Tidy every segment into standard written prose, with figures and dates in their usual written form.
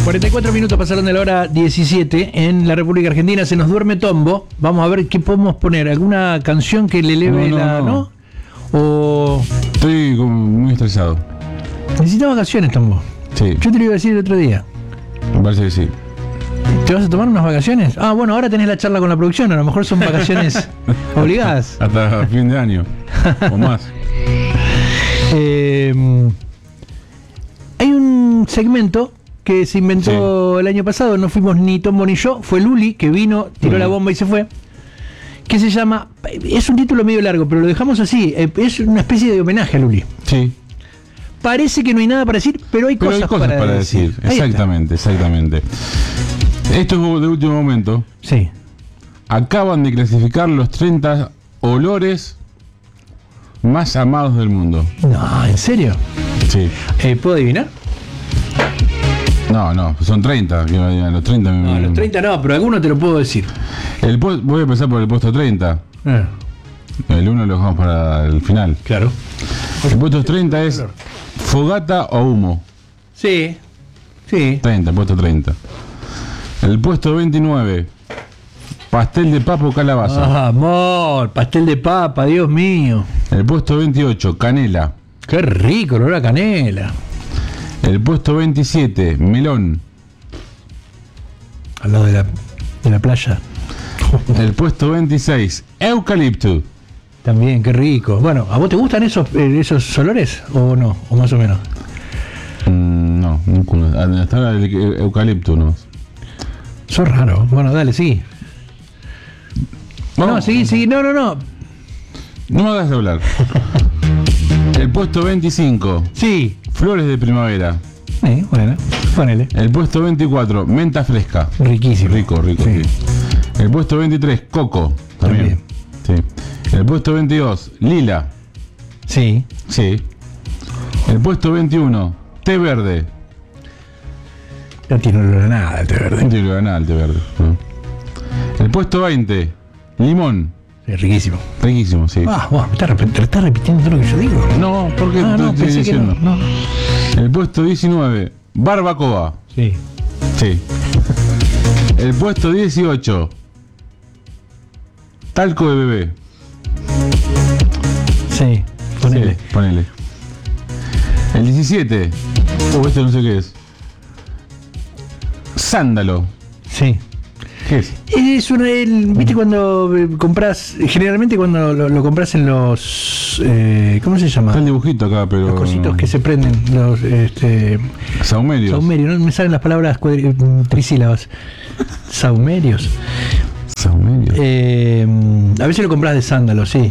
44 minutos pasaron de la hora 17 en la República Argentina. Se nos duerme Tombo. Vamos a ver qué podemos poner. ¿Alguna canción que le eleve no? O... Estoy muy estresado. Necesito vacaciones, Tombo. Sí. Yo te lo iba a decir el otro día. Me parece que sí. ¿Te vas a tomar unas vacaciones? Ah, bueno, ahora tenés la charla con la producción. A lo mejor son vacaciones obligadas. Hasta fin de año. O más. Hay un segmento que se inventó el año pasado, no fuimos ni Tombo ni yo, fue Luli que vino, tiró la bomba y se fue, que se llama, es un título medio largo, pero lo dejamos así, es una especie de homenaje a Luli. Sí. Parece que no hay nada para decir, pero hay cosas para decir. Exactamente. Esto es de último momento. Sí. Acaban de clasificar los 30 olores más amados del mundo. No, ¿en serio? Sí. ¿Puedo adivinar? No, son 30. Los 30 no, los 30 no, pero alguno te lo puedo decir. Voy a empezar por el puesto 30. El 1 lo dejamos para el final. Claro. El puesto 30 es fogata o humo. Sí. 30, puesto 30. El puesto 29, pastel de papa o calabaza. Ah, amor, pastel de papa, Dios mío. El puesto 28, canela. Qué rico, olor a canela. El puesto 27, melón. Al lado de la playa. El puesto 26, eucalipto. También, qué rico. Bueno, ¿a vos te gustan esos olores o no? ¿O más o menos? No, hasta ahora el eucalipto no. Sos raro. Bueno, dale, sigue. No, seguí. No. No me hagas hablar. El puesto 25. Sí. Flores de primavera. Bueno, ponele. El puesto 24, menta fresca. Riquísimo. Rico, sí. El puesto 23, coco. También. Sí. El puesto 22, lila. Sí. El puesto 21, té verde. No tiene olor a nada el té verde. No tiene olor a nada el té verde. No. El puesto 20, limón. Sí, riquísimo. Riquísimo, sí. Bueno, me estás repitiendo todo lo que yo digo. No, porque estoy diciendo. No. El puesto 19, barbacoa. Sí. El puesto 18, talco de bebé. Sí, ponele. Ponele. El 17, esto no sé qué es. Sándalo. Sí. ¿Qué es? ¿Viste cuando compras, generalmente cuando lo compras en los, ¿cómo se llama? Está el dibujito acá, pero... Los cositos que se prenden, los, saumerios. Saumerios, no me salen las palabras trisílabas. Saumerios. A veces lo compras de sándalo, sí.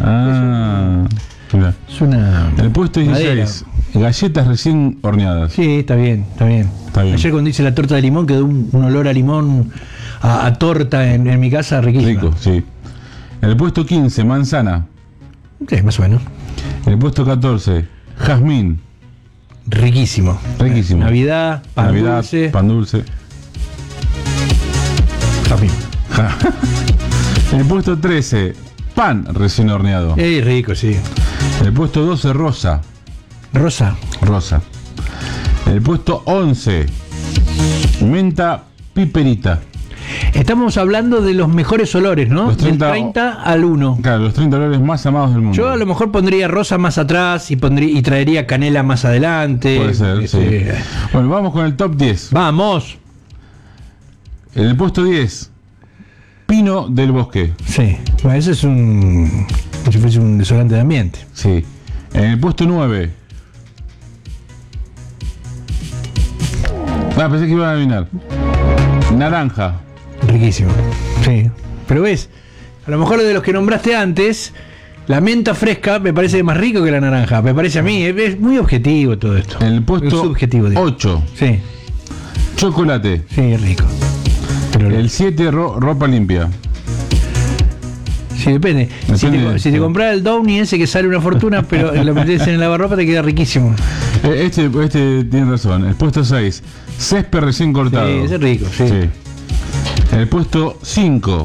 Es el puesto 16, galletas recién horneadas. Sí, está bien. Ayer cuando hice la torta de limón quedó un olor a limón, a torta en mi casa, riquísimo. Rico, sí. El puesto 15, manzana. Sí, más o menos. El puesto 14, jazmín. Riquísimo. Navidad, pan dulce. Jazmín. El puesto 13, pan recién horneado. Rico, sí. El puesto 12, rosa. Rosa. El puesto 11, menta piperita. Estamos hablando de los mejores olores, ¿no? Los 30, del 30 al 1. Claro, los 30 olores más amados del mundo. Yo a lo mejor pondría rosa más atrás y traería canela más adelante. Puede ser, sí. Bueno, vamos con el top 10. Vamos. En el puesto 10, pino del bosque. Sí, bueno, ese es como si fuese un desodorante de ambiente. Sí. En el puesto 9. Pensé que iban a adivinar. Naranja. Riquísimo. Sí. Pero ves, a lo mejor de los que nombraste antes, la menta fresca me parece más rico que la naranja. Me parece a mí. Es muy objetivo todo esto. En el puesto 8. Sí. Chocolate. Sí, rico. Pero el 7, ropa limpia. Sí, depende. Si te compras el Downy ese que sale una fortuna, pero lo metes en el lavarropa, te queda riquísimo. Este tiene razón. El puesto 6, césped recién cortado. Sí, ese es rico, sí. El puesto 5,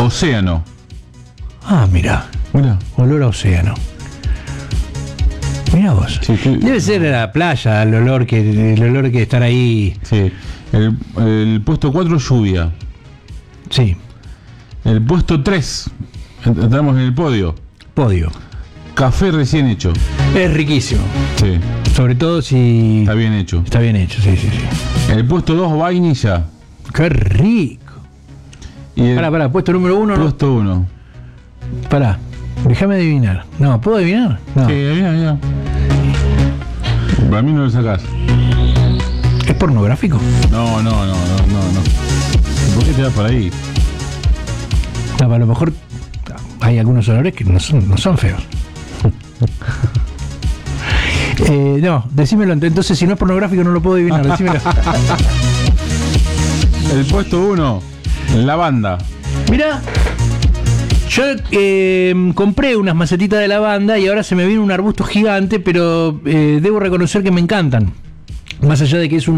océano. Mira. Olor a océano. Mirá vos. Sí, Debe ser la playa, el olor que estar ahí. Sí. El puesto 4, lluvia. Sí. El puesto 3, entramos en el podio. Podio. Café recién hecho. Es riquísimo. Sí. Sobre todo si Está bien hecho. está bien hecho, sí. El puesto 2, vainilla. Qué rico. Y el Pará, puesto número 1. puesto 1. Pará, déjame adivinar. No, ¿puedo adivinar? No. Sí, mira. Para mí no lo sacás. ¿Es pornográfico? No. ¿Por qué te vas para ahí? No, a lo mejor hay algunos olores que no son feos. No, decímelo. Entonces, si no es pornográfico, no lo puedo adivinar. Decímelo. El puesto 1, lavanda. Mira, yo compré unas macetitas de lavanda y ahora se me viene un arbusto gigante, pero debo reconocer que me encantan. Más allá de que es un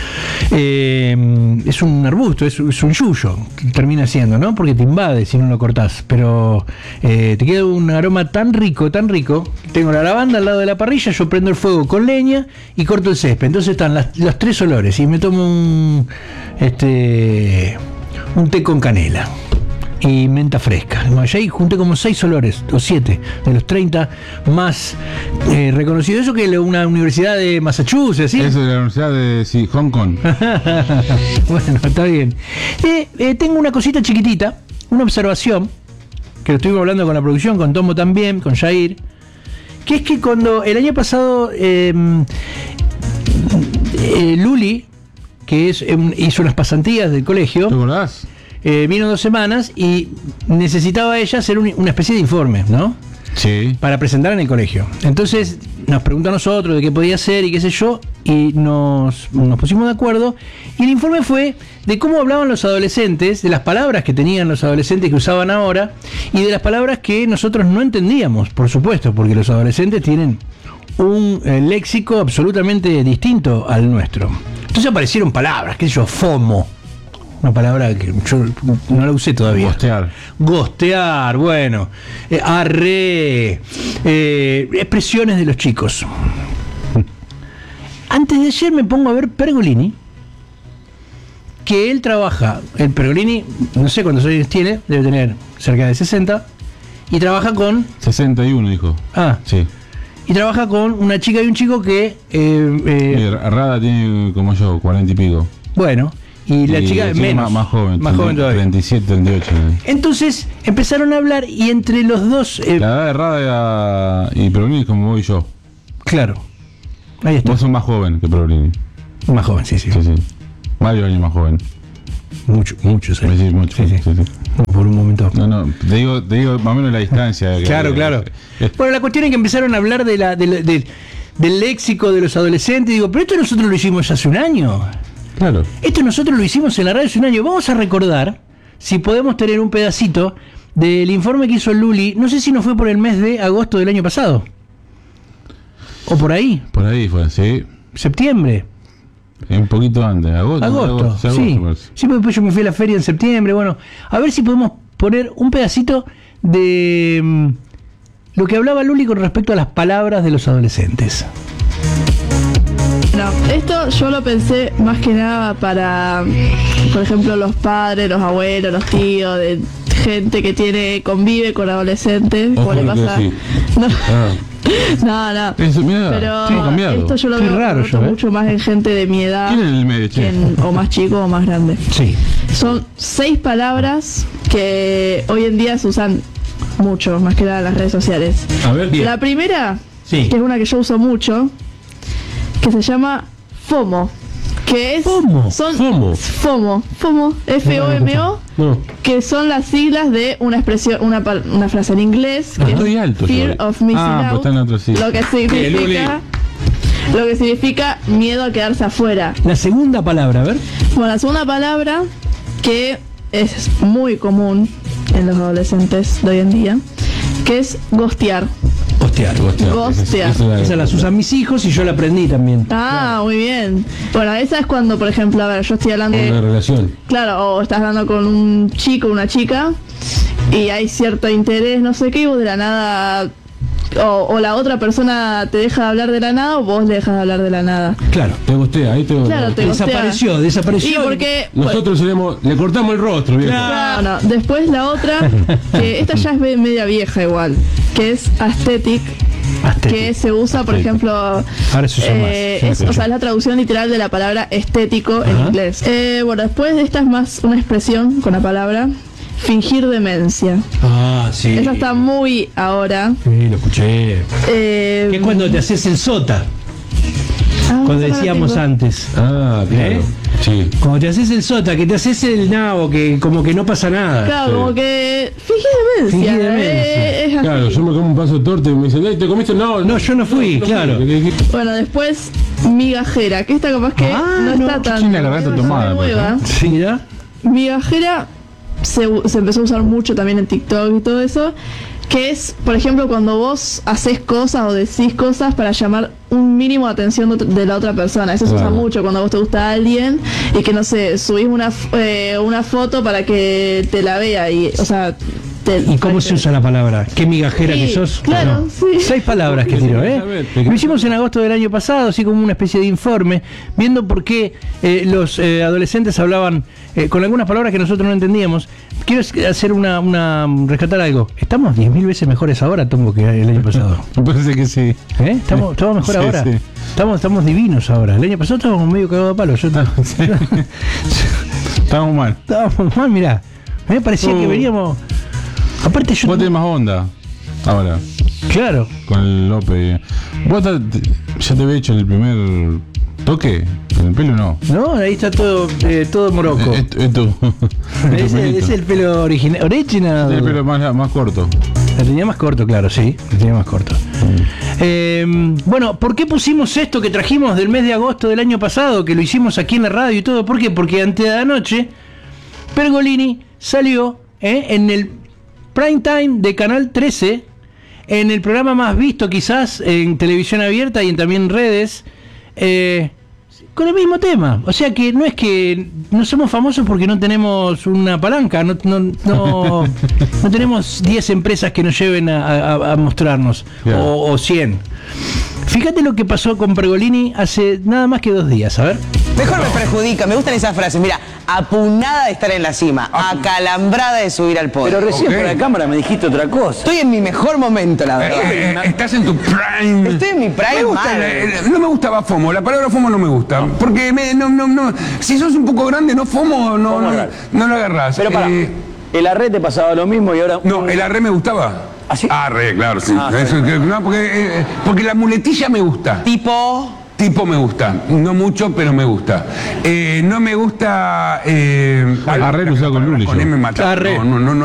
arbusto, es un yuyo, termina siendo, ¿no? Porque te invade si no lo cortás. Pero te queda un aroma tan rico. Tengo la lavanda al lado de la parrilla, yo prendo el fuego con leña y corto el césped. Entonces están los 3 olores y me tomo un té con canela y menta fresca. Ya ahí junté como 6 olores, o 7, de los 30 más reconocidos. Eso que una universidad de Massachusetts, ¿sí? Eso de la Universidad de Hong Kong. Bueno, está bien. Tengo una cosita chiquitita, una observación, que lo estuvimos hablando con la producción, con Tomo también, con Jair, que es que cuando el año pasado Luli, que hizo unas pasantías del colegio, ¿Te acordás? vino 2 semanas y necesitaba ella hacer una especie de informe, ¿no? Sí. Para presentar en el colegio. Entonces nos preguntó a nosotros de qué podía hacer y qué sé yo, y nos pusimos de acuerdo, y el informe fue de cómo hablaban los adolescentes, de las palabras que tenían los adolescentes que usaban ahora, y de las palabras que nosotros no entendíamos, por supuesto, porque los adolescentes tienen un léxico absolutamente distinto al nuestro. Entonces aparecieron palabras, qué sé yo, FOMO. Una palabra que yo no la usé todavía. Gostear, bueno. Arre. Expresiones de los chicos. Antes de ayer me pongo a ver Pergolini, que él trabaja. El Pergolini, no sé cuántos años tiene, debe tener cerca de 60, y trabaja con... 61, dijo. Ah, Sí. y trabaja con una chica y un chico que... Rada tiene como yo, 40 y pico. bueno... Y la chica el chico menos. Más joven. Más joven todavía. 37, 38. Entonces empezaron a hablar y entre los dos... La edad de Rada y Perolini es como voy yo. claro. Ahí está. Vos sos más joven que Perolini. Más joven, sí. Sí. Varios años más joven. Muchos años. Sí, mucho. Sí. Por un momento. No, te digo más o menos la distancia. Claro. Bueno, la cuestión es que empezaron a hablar del léxico de los adolescentes. Digo, pero esto nosotros lo hicimos hace un año. Claro. Esto nosotros lo hicimos en la radio hace un año. Vamos a recordar, si podemos tener un pedacito del informe que hizo Luli, no sé si no fue por el mes de agosto del año pasado. O por ahí. Por ahí fue, sí. Septiembre. Un poquito antes, agosto. Sí. Sí, porque después yo me fui a la feria en septiembre. Bueno, a ver si podemos poner un pedacito de lo que hablaba Luli con respecto a las palabras de los adolescentes. No, esto yo lo pensé más que nada para, por ejemplo, los padres, los abuelos, los tíos, de gente que convive con adolescentes. Ojo, ¿Cómo le pasa? sí. No. Eso, mira, Pero sí, cambiado. esto yo lo Qué veo raro yo, mucho más en gente de mi edad, ¿Quién es el medio, che? o más chico o más grande. Sí. Son 6 palabras que hoy en día se usan mucho, más que nada en las redes sociales. A ver, bien. La primera, Sí. que es una que yo uso mucho, que se llama FOMO, que es FOMO. FOMO, FOMO, No. que son las siglas de una expresión, una frase en inglés, que Estoy es alto. Fear yo. of Missing pues Out, está en otro, sí. lo que significa miedo a quedarse afuera. La segunda palabra, a ver. Bueno, la segunda palabra, que es muy común en los adolescentes de hoy en día, que es ghostear. Hostiar. Gostear. Esas las usan mis hijos y yo la aprendí también. Ah, muy bien. Bueno, esa es cuando, por ejemplo, a ver, yo estoy hablando Una relación. claro, o estás hablando con un chico o una chica y hay cierto interés, no sé qué, y vos de la nada o la otra persona te deja de hablar de la nada o vos le dejas de hablar de la nada. Claro. Te gustea, ahí te Claro, te gustea. Desapareció. Sí, porque Nosotros le cortamos el rostro, viejo. no. Después la otra, que esta ya es media vieja igual, que es aesthetic, que se usa, por ejemplo, ahora se usa más. o sea, es la traducción literal de la palabra estético en inglés. Bueno, después de esta es más una expresión con la palabra fingir demencia. Ah, sí. Esa está muy ahora. Sí, lo escuché. Que es cuando te haces el sota. Cuando esa no la decíamos tengo. antes. Ah, claro. Sí. Cuando te haces el sota, que te haces el nabo, que como que no pasa nada. Claro, Sí. como que fingir demencia. Fingir demencia. Es así. Claro, yo me como un paso de torta y me dicen, "Ey, ¿te comiste?" No, yo no fui, claro. Bueno, después migajera, que esta capaz que no está tan Tiene la garganta tomada, nueva. Sí, mira. Migajera se empezó a usar mucho también en TikTok y todo eso, que es, por ejemplo, cuando vos haces cosas o decís cosas para llamar un mínimo de atención de la otra persona. Eso se usa Claro. mucho cuando a vos te gusta alguien y que, no sé, subís una foto para que te la vea y, o sea... ¿Y cómo se usa la palabra? ¿Qué migajera Sí, que sos? claro, sí. 6 palabras que tiró, ¿eh? Lo hicimos en agosto del año pasado, así como una especie de informe, viendo por qué los adolescentes hablaban con algunas palabras que nosotros no entendíamos. Quiero hacer rescatar algo. Estamos 10.000 veces mejores ahora, Tongo, que el año pasado. Me parece que sí. Estamos mejor Sí, ahora. sí. Estamos divinos ahora. El año pasado estábamos medio cagados a palo. Estamos mal. Estábamos mal, mirá. A mí me parecía que veníamos... Aparte yo... Vos tenés más onda ahora Claro. con el López. ¿Vos ya te había hecho el primer toque? ¿En el pelo no? No, ahí está todo moroco. Esto. Es el pelo original. El pelo más corto. La tenía más corto, claro, sí. La tenía más corto. Bueno, ¿por qué pusimos esto que trajimos del mes de agosto del año pasado? Que lo hicimos aquí en la radio y todo. ¿Por qué? Porque antes de anoche, Pergolini salió en el prime time de Canal 13, en el programa más visto quizás en televisión abierta y en también redes, con el mismo tema. O sea que no es que no somos famosos porque no tenemos una palanca, no tenemos 10 empresas que nos lleven a mostrarnos, Yeah. o 100. Fíjate lo que pasó con Pergolini hace nada más que 2 días, a ver. Mejor me perjudica, me gustan esas frases. Mira, apunada de estar en la cima, acalambrada de subir al podio. Pero recién por la cámara me dijiste otra cosa. Estoy en mi mejor momento, la verdad. Estás en tu prime. Estoy en mi prime, Me gusta, mal. no me gustaba FOMO, la palabra FOMO no me gusta. Porque si sos un poco grande, no FOMO, no lo agarrás. Pero para, el arre te pasaba lo mismo y ahora... No, el arre me gustaba. ¿Ah, sí? Arre, claro, sí. Ah, Eso, no, porque la muletilla me gusta. Tipo... Tipo me gusta, no mucho, pero me gusta. No me gusta... Arre lo usaba con Luli, Con yo. él me mata. Arre. No